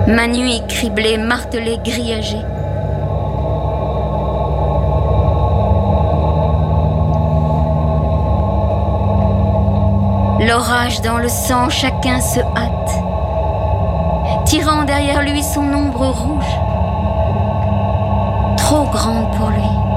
Ma nuit criblée, martelée, grillagée. L'orage dans le sang, chacun se hâte, tirant derrière lui son ombre rouge, trop grande pour lui.